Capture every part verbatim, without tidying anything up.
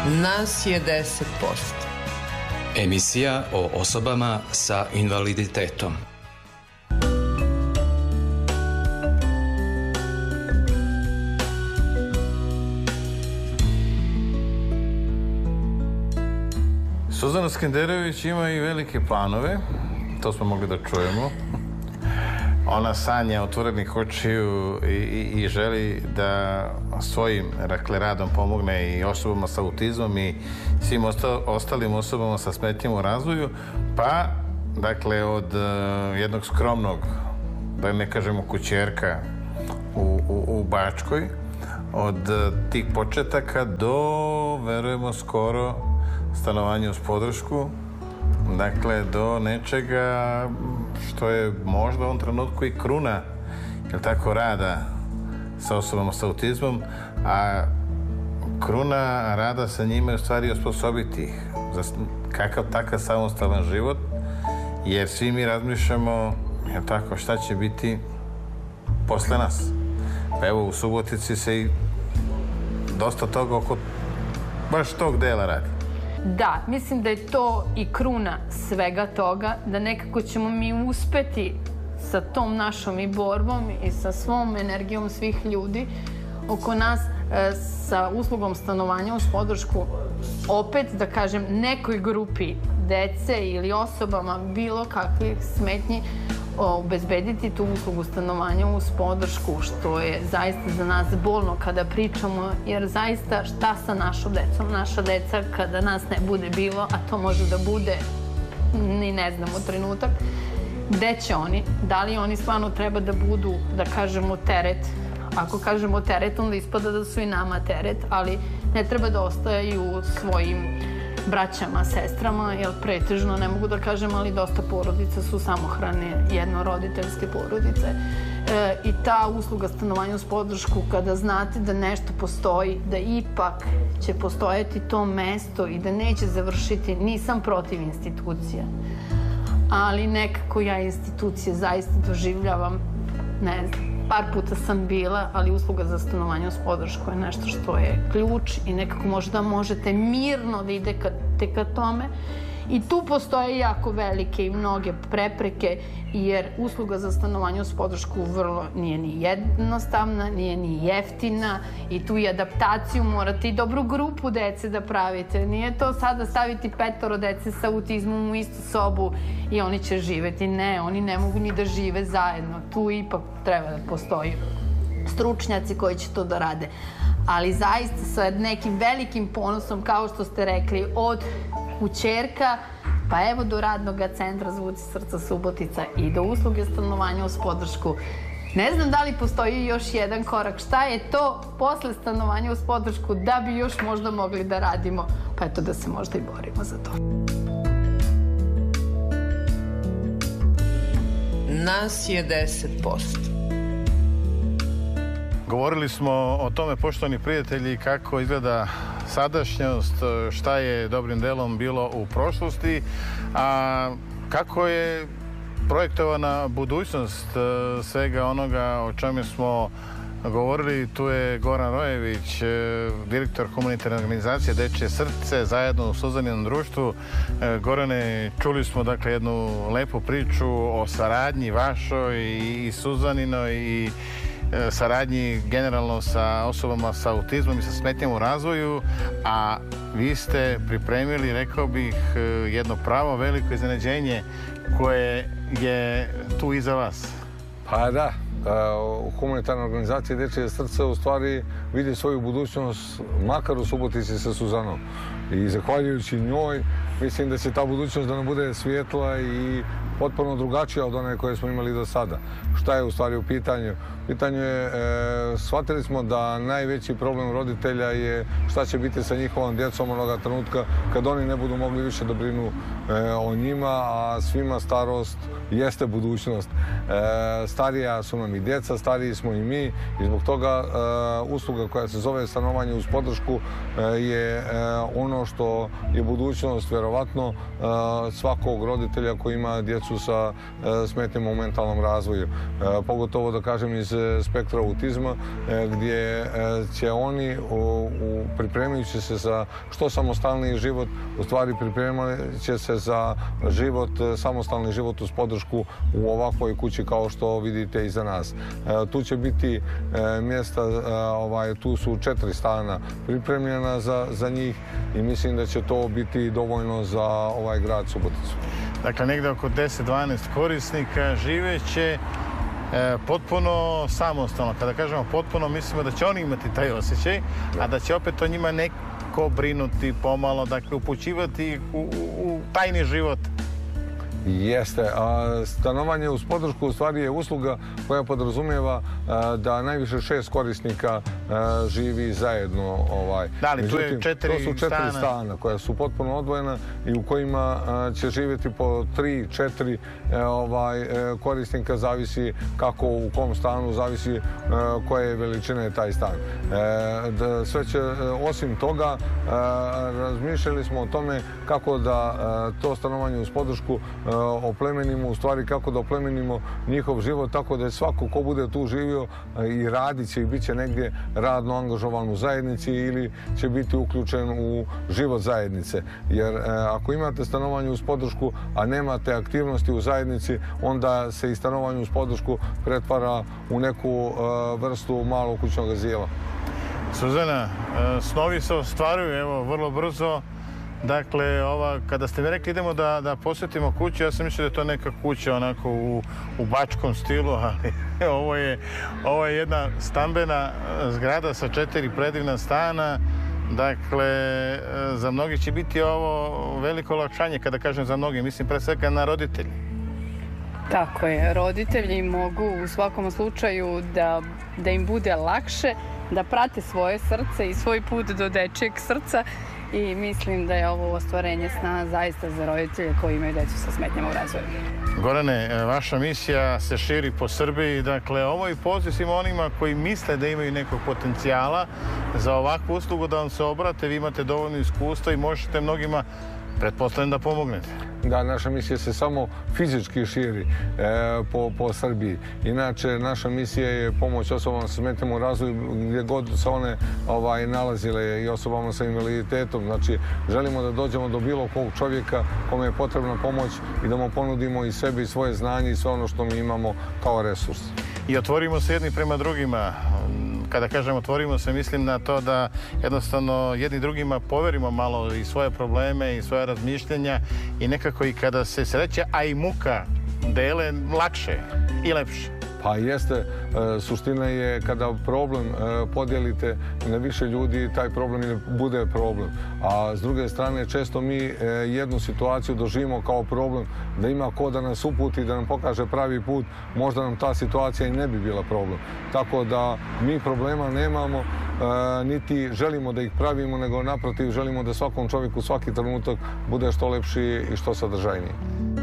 Nas je deset posto. Emisija o osobama sa invaliditetom. Suzana Skenderović ima i velike planove, to smo mogli da čujemo. Ona sanja otvorenih očiju i, i, i želi da svojim dakle, radom pomogne i osobama sa autizmom i svim osta, ostalim osobama sa smetnjama u razvoju, pa dakle od uh, jednog skromnog, da ne kažemo kućerka u, u, u Bačkoj, od uh, tih početaka do, verujemo skoro, stanovanje uz podršku, dakle, do nečega što je možda u ovom trenutku i kruna, jel tako, rada sa osobama sa autizmom, a kruna rada sa njima je u stvari osposobiti ih za kakav takav samostalan život, jer svi mi razmišljamo, jel tako, šta će biti posle nas. Pa evo, u Subotici se i dosta toga oko baš tog dela radi. Da, mislim da je to i kruna svega toga, da nekako ćemo mi uspeti sa tom našom i borbom i sa svom energijom svih ljudi oko nas, e, sa uslugom stanovanja uz podršku, opet da kažem nekoj grupi dece ili osobama bilo kakvih smetnji, obezbediti tu uslugu stanovanja uz podršku, što je zaista za nas bolno kada pričamo, jer zaista šta sa našom decom? Naša deca kada nas ne bude bilo, a to može da bude, ni ne znamo trenutak, gde će oni? Da li oni stvarno treba da budu, da kažemo, teret? Ako kažemo teret, onda ispada da su i nama teret, ali ne treba da ostaju svojim braćama, sestrama, jer pretežno, ne mogu da kažem, ali dosta porodica su samohrane, jednoroditeljske porodice. E, I ta usluga stanovanja uz podršku, kada znate da nešto postoji, da ipak će postojati to mesto i da neće završiti, nisam protiv institucija, ali nekako ja institucije zaista doživljavam, ne znam, par puta sam bila, ali usluga za stanovanje uz podršku je nešto što je ključ i nekako možda možete mirno da idete ka tome. I tu postoje jako velike i mnoge prepreke, jer usluga za stanovanje uz podršku vrlo nije ni jednostavna, nije ni jeftina i tu i adaptaciju morate i dobru grupu dece da pravite. Nije to sada staviti petoro dece sa autizmom u istu sobu i oni će živeti. Ne, oni ne mogu ni da žive zajedno. Tu ipak treba da postoji stručnjaci koji će to da rade. Ali zaista sa nekim velikim ponosom, kao što ste rekli, od kućerka, pa evo do radnog centra Zvuci srca Subotica i do usluge stanovanja uz podršku. Ne znam da li postoji još jedan korak. Šta je to posle stanovanja uz podršku da bi još možda mogli da radimo? Pa eto da se možda i borimo za to. Nas je deset posto. Govorili smo o tome, poštovani prijatelji, kako izgleda sadašnjost, šta je dobrim delom bilo u prošlosti, a kako je projektovana budućnost svega onoga o čemu smo govorili. Tu je Goran Rojević, direktor humanitarne organizacije Dečije srce, zajedno u Suzaninom društvu. Gorane, čuli smo dakle jednu lepu priču o saradnji vašoj i Suzaninoj i saradnji generalno sa osobama sa autizmom i sa smetnjama u razvoju, a vi ste pripremili, rekao bih, jedno pravo veliko iznenađenje koje je tu iza vas. Pa da, u humanitarnoj organizaciji Dečije srce u stvari vidi svoju budućnost makar u Subotici sa Suzanom. I zahvaljujući njoj mislim da će ta budućnost da nam bude svijetla i potpuno drugačija od one koje smo imali do sada. Šta je u stvari u pitanju? U pitanju je, e, shvatili smo da najveći problem roditelja je šta će biti sa njihovom djecom onoga trenutka kad oni ne budu mogli više da brinu e, o njima, a svima starost jeste budućnost. E, starija su nam i djeca, stariji smo i mi i zbog toga e, usluga koja se zove stanovanje uz podršku e, je e, ono što je budućnost vjerovatno e, svakog roditelja koji ima djecu decu sa smetnjama u mentalnom razvoju. Pogotovo da kažem iz spektra autizma, gdje će oni pripremajući se za što samostalniji život, u stvari pripremat će se za život, samostalni život uz podršku u ovakvoj kući kao što vidite iza nas. Tu će biti mjesta, ovaj, tu su četiri stana pripremljena za, za njih i mislim da će to biti dovoljno za ovaj grad Suboticu. Dakle, negdje oko deset do dvanaest korisnika živeće e, potpuno samostalno. Kada kažemo potpuno, mislimo da će oni imati taj osjećaj, a da će opet o njima neko brinuti pomalo, dakle, upućivati u, u, u tajni život. Jeste, a stanovanje uz podršku u stvari je usluga koja podrazumijeva da najviše šest korisnika živi zajedno. Ovaj. Da li, tu je četiri stana? To su četiri stana koja su potpuno odvojena i u kojima će živjeti po tri, četiri ovaj, korisnika, zavisi kako u kom stanu, zavisi koje veličine je taj stan. Sve će, osim toga, razmišljali smo o tome kako da to stanovanje uz podršku oplemenimo, u stvari kako da oplemenimo njihov život, tako da je svako ko bude tu živio i radit će i bit će negdje radno angažovan u zajednici ili će biti uključen u život zajednice. Jer ako imate stanovanje uz podršku, a nemate aktivnosti u zajednici, onda se i stanovanje uz podršku pretvara u neku vrstu malog kućnog azila. Suzana, snovi se ostvaruju, evo, vrlo brzo. Dakle, ova, kada ste mi rekli idemo da, da posjetimo kuću, ja sam mislio da je to neka kuća onako u, u bačkom stilu, ali ovo je, ovo je jedna stambena zgrada sa četiri predivna stana. Dakle, za mnogi će biti ovo veliko olakšanje, kada kažem za mnogi, mislim pre svega na roditelji. Tako je, roditelji mogu u svakom slučaju da, da im bude lakše, da prate svoje srce i svoj put do dečijeg srca. I mislim da je ovo ostvarenje sna zaista za roditelje koji imaju decu sa smetnjama u razvoju. Gorane, vaša misija se širi po Srbiji. Dakle, ovo je poziv svima onima koji misle da imaju nekog potencijala za ovakvu uslugu da vam se obrate. Vi imate dovoljno iskustva i možete mnogima, pretpostavljam, da pomognete. Da, naša misija se samo fizički širi e, po, po Srbiji. Inače, naša misija je pomoć osobama sa smetnjama u razvoju gdje god se one ovaj, nalazile i osobama sa invaliditetom. Znači, želimo da dođemo do bilo kog čovjeka kome je potrebna pomoć i da mu ponudimo i sebi, i svoje znanje i sve ono što mi imamo kao resurs. I otvorimo se jedni prema drugima. Kada kažem otvorimo se, mislim na to da jednostavno jedni drugima poverimo malo i svoje probleme i svoje razmišljenja i nekako i kada se sreća, a i muka dele lakše i lepše. Pa jeste, suština je kada problem podijelite na više ljudi, taj problem ne bude problem. A s druge strane, često mi jednu situaciju doživimo kao problem, da ima ko da nas uputi, da nam pokaže pravi put, možda nam ta situacija i ne bi bila problem. Tako da mi problema nemamo, niti želimo da ih pravimo, nego naprotiv želimo da svakom čovjeku svaki trenutak bude što lepši i što sadržajniji.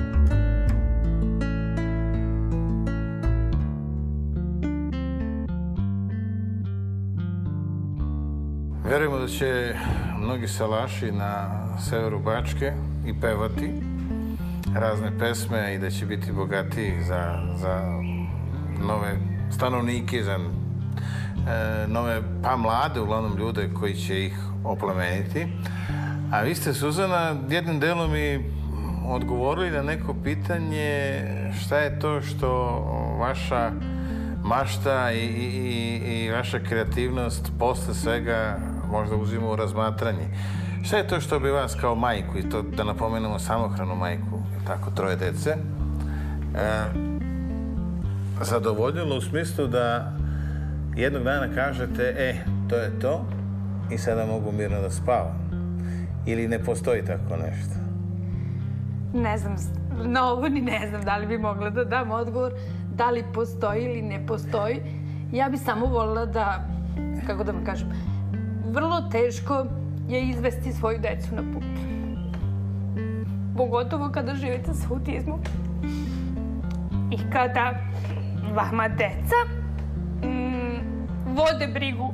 Vjerujemo da će mnogi salaši na severu Bačke i pevati razne pesme i da će biti bogatiji za, za nove stanovnike, za e, nove, pa mlade, uglavnom ljude koji će ih oplemeniti. A vi ste, Suzana, jednim delom i odgovorili na neko pitanje šta je to što vaša mašta i, i, i vaša kreativnost posle svega možda uzima u razmatranje. Šta je to što bi vas kao majku, i to da napomenemo samohranu majku, tako troje dece, e, zadovoljilo u smislu da jednog dana kažete, e, to je to i sada mogu mirno da spavam? Ili ne postoji tako nešto? Ne znam, na ovo ni ne znam da li bi mogla da dam odgovor, da li postoji ili ne postoji. Ja bi samo voljela da, kako da vam kažem, vrlo teško je izvesti svoju decu na put. Pogotovo kada živite sa autizmom i kada vama deca mm, vode brigu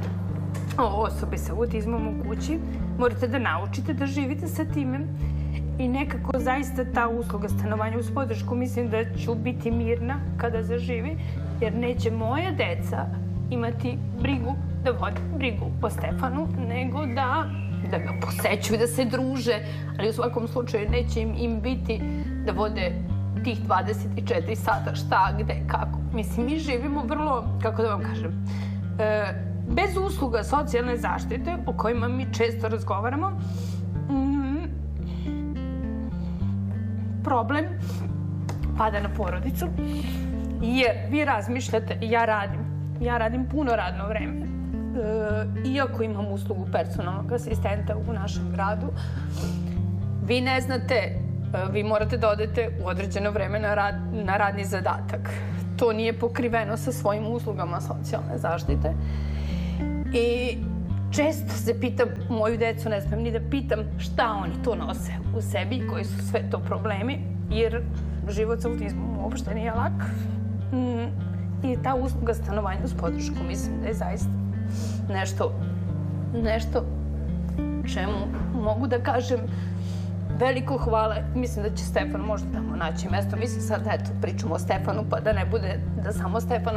o osobi sa autizmom u kući. Morate da naučite da živite sa time i nekako zaista ta usluga stanovanja uz podršku mislim da ću biti mirna kada zaživi, jer neće moja deca imati brigu da vode brigu po Stefanu, nego da, da ga posećuju, da se druže, ali u svakom slučaju neće im, im biti da vode tih dvadeset četiri sata šta, gde, kako. Mislim, mi živimo vrlo, kako da vam kažem, e, bez usluga socijalne zaštite o kojima mi često razgovaramo, mm, problem pada na porodicu, jer vi razmišljate, ja radim, ja radim puno radno vreme. E, iako imam uslugu personalnog asistenta u našem gradu, vi ne znate, vi morate da odete u određeno vreme na, rad, na radni zadatak. To nije pokriveno sa svojim uslugama socijalne zaštite. I često se pitam, moju decu ne smem ni da pitam šta oni to nose u sebi, koji su sve to problemi, jer život sa autizmom uopšte nije lak. I ta usluga stanovanja uz podršku mislim da je zaista nešto, nešto čemu mogu da kažem veliko hvala. Mislim da će Stefan možda tamo naći mesto. Mislim sad, eto, pričamo o Stefanu, pa da ne bude da samo Stefana